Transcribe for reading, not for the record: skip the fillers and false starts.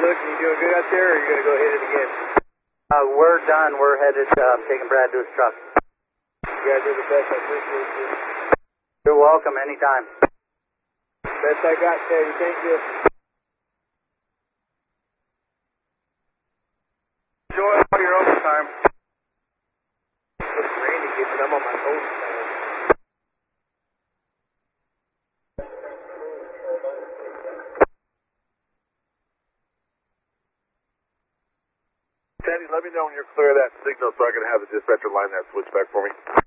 looking? You doing good out there, or are you going to go hit it again? We're done. We're headed, taking Brad to his truck. You guys are the best. I appreciate you. You're welcome anytime. Best I got, Teddy. Thank you. Enjoy all your overtime. It's rainy, getting I'm on my phone. Teddy, let me know when you're clear of that signal so I can have the dispatcher line that switch back for me.